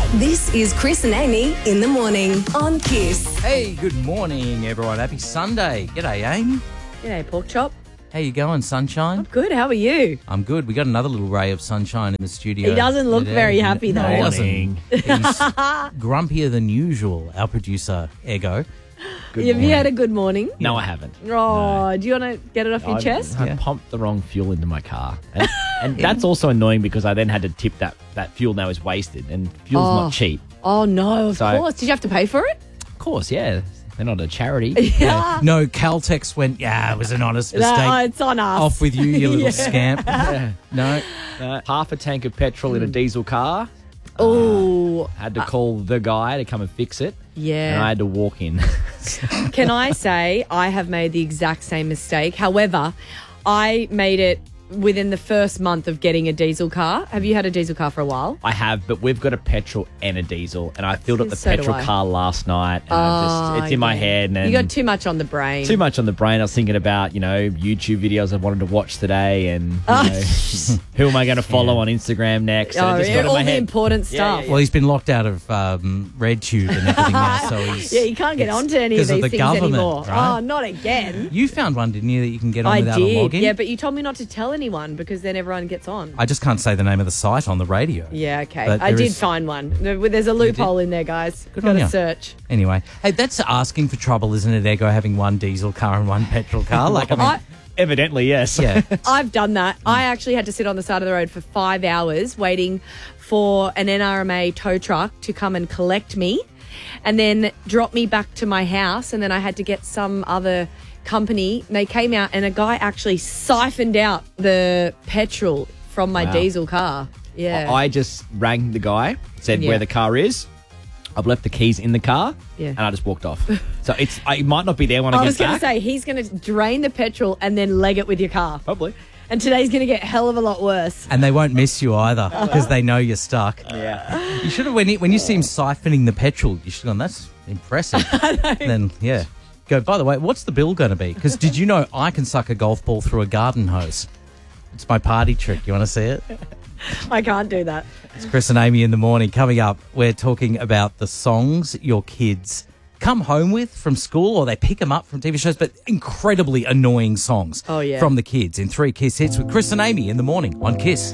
This is Chris and Amy in the morning on Kiss. Hey, good morning, everyone. Happy Sunday. G'day, Amy. G'day, Pork Chop. How you going, sunshine? Good, how are you? I'm good. We got another little ray of sunshine in the studio. He doesn't look very happy, though. No, he doesn't. He's grumpier than usual, our producer, Ego. Have you had a good morning? No, I haven't. Oh, do you want to get it off your chest? I pumped the wrong fuel into my car. And that's also annoying because I then had to tip that fuel now is wasted and fuel's not cheap. Oh, no, of So- course. Did you have to pay for it? Of course, yeah. They're not a charity. Yeah. No, Caltex went, it was an honest mistake. No, it's on us. Off with you, you little scamp. No. Half a tank of petrol in a diesel car. Oh, Had to call the guy to come and fix it. yeah. And I had to walk in. Can I say I have made the exact same mistake? However, I made it within the first month of getting a diesel car. Have you had a diesel car for a while? I have, but we've got a petrol and a diesel. And I filled up the So do petrol I. car last night. And it's in my head. And You got too much on the brain. too much on the brain. I was thinking about, YouTube videos I wanted to watch today and who am I going to follow on Instagram next? And Oh, it just got in all my the head. important stuff. Well, he's been locked out of RedTube and everything now, so he's... Yeah, you can't get onto any of because these the things government, anymore. right? Oh, not again. You found one, didn't you, that you can get on I without a did. login? Yeah, but you told me not to tell anyone because then everyone gets on. I just can't say the name of the site on the radio. Yeah, okay. But I there did is- find one. There's a loophole in there, guys. Good Got on to ya. search. Anyway, hey, that's asking for trouble, isn't it, Ego, having one diesel car and one petrol car? Like, I mean, Evidently, yes. yeah. I've done that. I actually had to sit on the side of the road for 5 hours waiting for an NRMA tow truck to come and collect me and then drop me back to my house. And then I had to get some other company. They came out and a guy actually siphoned out the petrol from my Wow. diesel car. Yeah. I just rang the guy, said Yeah. where the car is. I've left the keys in the car, Yeah. and I just walked off. So it might not be there when I I get was going to back. say, he's going to drain the petrol and then leg it with your car. Probably. And today's going to get hell of a lot worse. And they won't miss you either because they know you're stuck. Yeah. You should have, when you see him siphoning the petrol, you should have gone, that's impressive. Then, yeah. Go, by the way, what's the bill going to be? Because did you know I can suck a golf ball through a garden hose? It's my party trick. You want to see it? I can't do that. It's Chris and Amy in the morning. Coming up, we're talking about the songs your kids come home with from school or they pick them up from TV shows, but incredibly annoying songs Oh, yeah. from the kids in 3 Kiss Hits with Chris and Amy in the morning on Kiss.